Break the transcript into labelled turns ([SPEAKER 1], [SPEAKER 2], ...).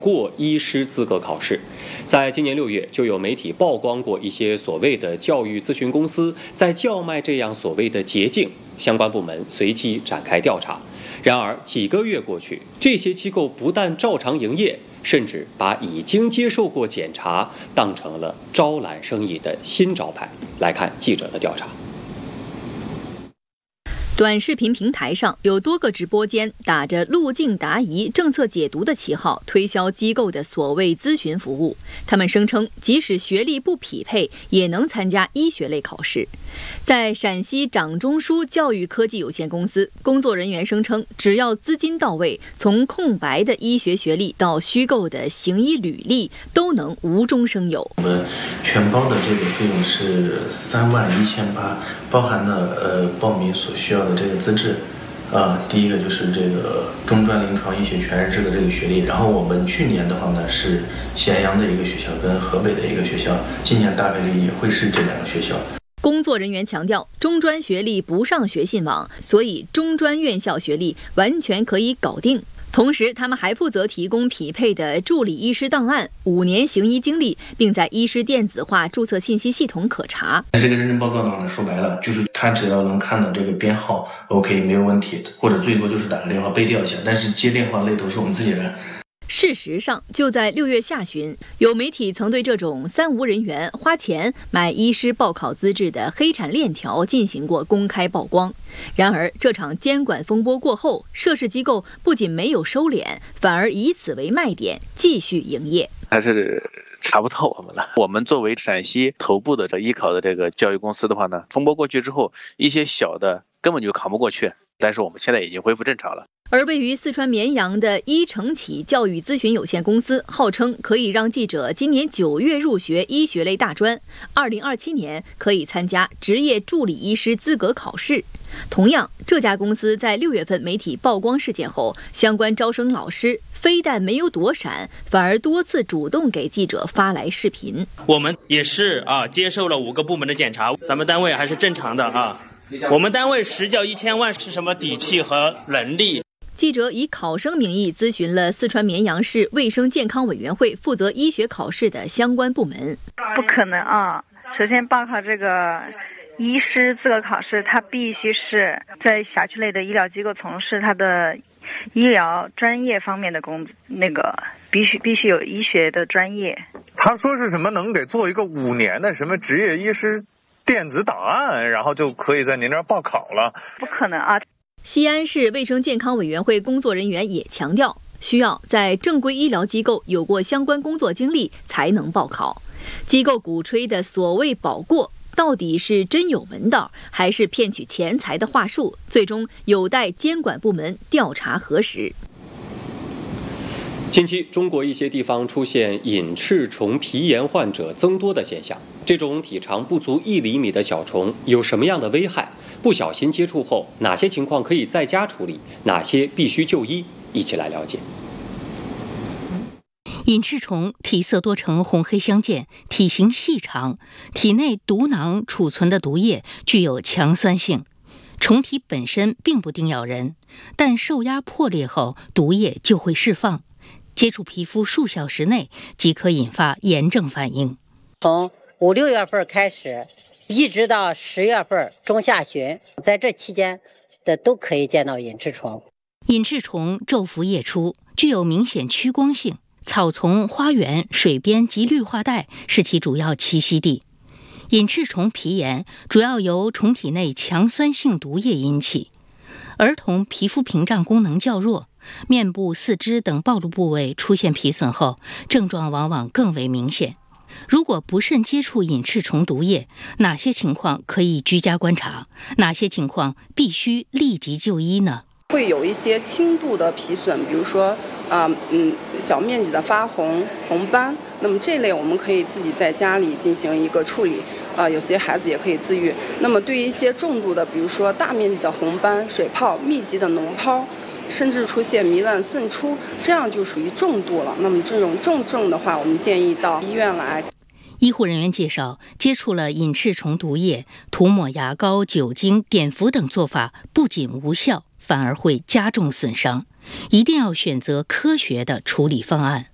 [SPEAKER 1] 过医师资格考试。在今年6月，就有媒体曝光过一些所谓的教育咨询公司在叫卖这样所谓的捷径，相关部门随即展开调查。然而几个月过去，这些机构不但照常营业，甚至把已经接受过检查当成了招揽生意的新招牌。来看记者的调查。
[SPEAKER 2] 短视频平台上有多个直播间打着路径答疑、政策解读的旗号推销机构的所谓咨询服务。他们声称，即使学历不匹配，也能参加医学类考试。在陕西掌中枢教育科技有限公司，工作人员声称，只要资金到位，从空白的医学学历到虚构的行医履历，都能无中生有。
[SPEAKER 3] 我们全包的这个费用是31800，包含了报名所需要的这个资质。第一个就是这个中专临床医学全日制的这个学历，然后我们去年的话呢是咸阳的一个学校跟河北的一个学校，今年大概率也会是这2个学校。
[SPEAKER 2] 工作人员强调，中专学历不上学信网，所以中专院校学历完全可以搞定。同时，他们还负责提供匹配的助理医师档案、5年行医经历，并在医师电子化注册信息系统可查。
[SPEAKER 3] 这个认证报告的话呢，说白了就是他只要能看到这个编号 ，OK 没有问题，或者最多就是打个电话背调一下，但是接电话那头是我们自己人。
[SPEAKER 2] 事实上，就在6月下旬，有媒体曾对这种3无人员花钱买医师报考资质的黑产链条进行过公开曝光。然而，这场监管风波过后，涉事机构不仅没有收敛，反而以此为卖点，继续营业。
[SPEAKER 4] 还是查不到我们了。我们作为陕西头部的医考的这个教育公司的话呢，风波过去之后，一些小的根本就扛不过去，但是我们现在已经恢复正常了。
[SPEAKER 2] 而位于四川绵阳的医诚启教育咨询有限公司，号称可以让记者今年9月入学医学类大专，2027年可以参加执业助理医师资格考试。同样，这家公司在6月份媒体曝光事件后，相关招生老师非但没有躲闪，反而多次主动给记者发来视频。
[SPEAKER 5] 我们也是接受了5个部门的检查，咱们单位还是正常的啊。我们单位实缴1000万是什么底气和能力？
[SPEAKER 2] 记者以考生名义咨询了四川绵阳市卫生健康委员会负责医学考试的相关部门。
[SPEAKER 6] 不可能啊！首先报考这个医师资格考试，他必须是在辖区内的医疗机构从事他的医疗专业方面的必须有医学的专业。
[SPEAKER 7] 他说是什么能给做一个5年的什么执业医师电子档案，然后就可以在您这儿报考了？
[SPEAKER 6] 不可能啊！
[SPEAKER 2] 西安市卫生健康委员会工作人员也强调，需要在正规医疗机构有过相关工作经历才能报考。机构鼓吹的所谓保过，到底是真有门道，还是骗取钱财的话术？最终有待监管部门调查核实。
[SPEAKER 1] 近期，中国一些地方出现隐翅虫皮炎患者增多的现象。这种体长不足1厘米的小虫有什么样的危害？不小心接触后，哪些情况可以在家处理？哪些必须就医？一起来了解。
[SPEAKER 8] 隐翅虫体色多呈红黑相间，体型细长，体内毒囊储存的毒液具有强酸性。虫体本身并不叮咬人，但受压破裂后，毒液就会释放。接触皮肤数小时内即可引发炎症反应。
[SPEAKER 9] 从5、6月份开始，一直到10月份中下旬，在这期间的都可以见到隐翅虫。
[SPEAKER 8] 隐翅虫昼伏夜出，具有明显趋光性，草丛、花园、水边及绿化带是其主要栖息地。隐翅虫皮炎主要由虫体内强酸性毒液引起。儿童皮肤屏障功能较弱，面部、四肢等暴露部位出现皮损后，症状往往更为明显。如果不慎接触隐翅虫毒液，哪些情况可以居家观察？哪些情况必须立即就医呢？
[SPEAKER 10] 会有一些轻度的皮损，比如说小面积的发红斑，那么这类我们可以自己在家里进行一个处理，有些孩子也可以自愈。那么对于一些重度的，比如说大面积的红斑、水泡、密集的脓疱，甚至出现糜烂渗出，这样就属于重度了。那么这种重症的话，我们建议到医院来。
[SPEAKER 8] 医护人员介绍，接触了隐翅虫毒液，涂抹牙膏、酒精、碘伏等做法不仅无效，反而会加重损伤。一定要选择科学的处理方案。